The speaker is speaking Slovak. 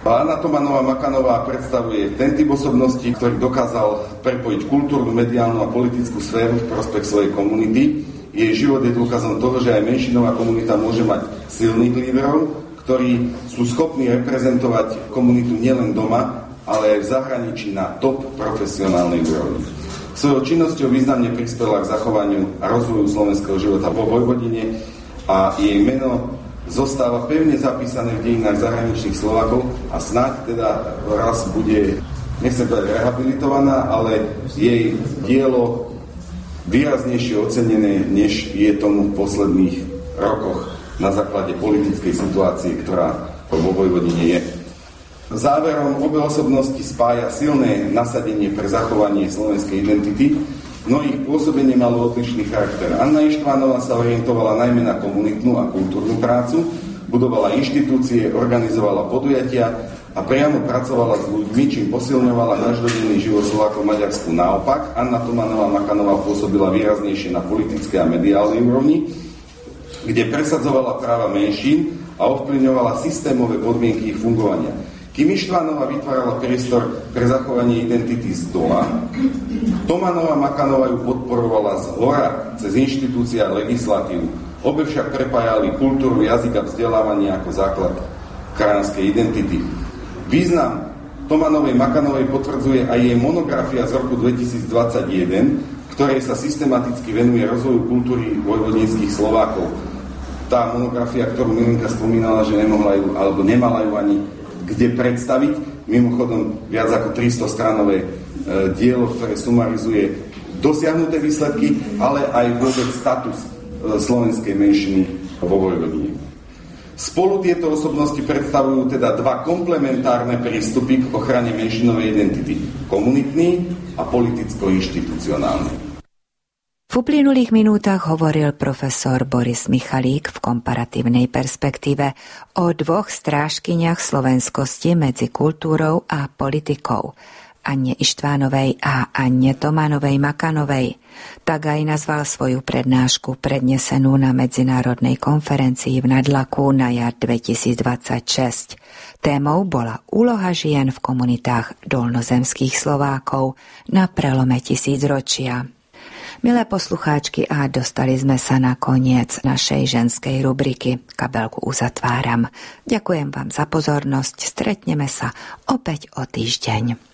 Anna Tomanová-Makanová predstavuje ten typ osobnosti, ktorý dokázal prepojiť kultúrnu, mediálnu a politickú sféru v prospech svojej komunity. Jej život je dôkazom toho, že aj menšinová komunita môže mať silných líderov, ktorí sú schopní reprezentovať komunitu nielen doma, ale aj v zahraničí na top profesionálnej úrovni. Svojou činnosťou významne prispela k zachovaniu a rozvoju slovenského života vo Vojvodine a jej meno zostáva pevne zapísané v dejinách zahraničných Slovákov a snáď teda raz bude, nechcem povedať rehabilitovaná, ale jej dielo výraznejšie ocenené, než je tomu v posledných rokoch na základe politickej situácie, ktorá vo Vojvodine je. Záverom, obe osobnosti spája silné nasadenie pre zachovanie slovenskej identity. No ich pôsobenie malo odlišný charakter. Anna Ištvanová sa orientovala najmä na komunitnú a kultúrnu prácu, budovala inštitúcie, organizovala podujatia a priamo pracovala s ľuďmi, čím posilňovala každodenný život Slovákov v Maďarsku. Naopak, Anna Tomanová-Makanová pôsobila výraznejšie na politickej a mediálnej úrovni, kde presadzovala práva menšín a ovplyvňovala systémové podmienky ich fungovania. Kým Ištvanová vytvárala priestor pre zachovanie identity z dola, Tomanová-Makanová ju podporovala z hora cez inštitúcie a legislatívu. Obe však prepájali kultúru, jazyk a vzdelávanie ako základ krajanskej identity. Význam Tomanovej-Makanovej potvrdzuje aj jej monografia z roku 2021, ktorej sa systematicky venuje rozvoju kultúry vojvodinských Slovákov. Tá monografia, ktorú Milinka spomínala, že nemohla ju, alebo nemala ju ani kde predstaviť, mimochodom viac ako 300-stranové dielo, ktoré sumarizuje dosiahnuté výsledky, ale aj vôbec status slovenskej menšiny vo Vojvodine. Spolu tieto osobnosti predstavujú teda dva komplementárne prístupy k ochrane menšinovej identity. Komunitný a politicko-inštitucionálny. V uplynulých minútach hovoril profesor Boris Michalík v komparatívnej perspektíve o dvoch strážkyniach slovenskosti medzi kultúrou a politikou, Anne Ištvánovej a Anne Tomanovej-Makanovej. Tak aj nazval svoju prednášku prednesenú na medzinárodnej konferencii v Nadlaku na jar 2026. Témou bola úloha žien v komunitách dolnozemských Slovákov na prelome tisícročia. Milé poslucháčky, a dostali sme sa na koniec našej ženskej rubriky. Kabelku uzatváram. Ďakujem vám za pozornosť. Stretneme sa opäť o týždeň.